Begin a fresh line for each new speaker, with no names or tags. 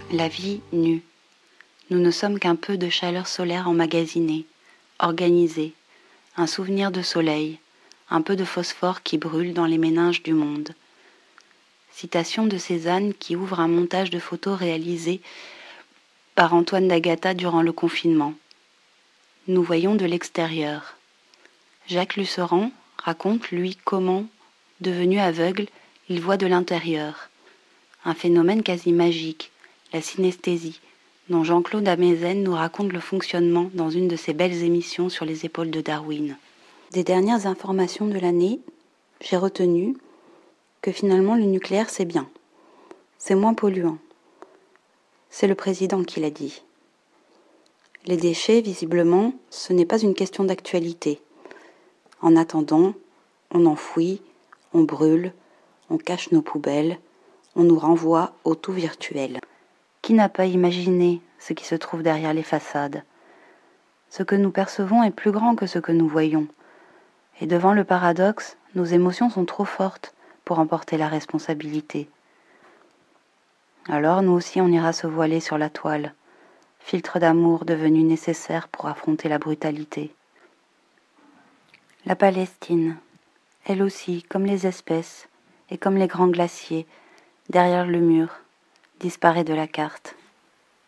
La vie nue. Nous ne sommes qu'un peu de chaleur solaire emmagasinée, organisée, un souvenir de soleil, un peu de phosphore qui brûle dans les méninges du monde. Citation de Cézanne qui ouvre un montage de photos réalisé par Antoine d'Agata durant le confinement. Nous voyons de l'extérieur. Jacques Lucéran raconte, lui, comment, devenu aveugle, il voit de l'intérieur. Un phénomène quasi magique, la synesthésie, dont Jean-Claude Amezen nous raconte le fonctionnement dans une de ses belles émissions sur les épaules de Darwin. Des dernières informations de l'année, j'ai retenu que finalement le nucléaire c'est bien, c'est moins polluant. C'est le président qui l'a dit. Les déchets, visiblement, ce n'est pas une question d'actualité. En attendant, on enfouit, on brûle, on cache nos poubelles, on nous renvoie au tout virtuel. Qui n'a pas imaginé ce qui se trouve derrière les façades ? Ce que nous percevons est plus grand que ce que nous voyons. Et devant le paradoxe, nos émotions sont trop fortes pour emporter la responsabilité. Alors nous aussi on ira se voiler sur la toile, filtre d'amour devenu nécessaire pour affronter la brutalité. La Palestine, elle aussi, comme les espèces et comme les grands glaciers, derrière le mur, disparaît de la carte.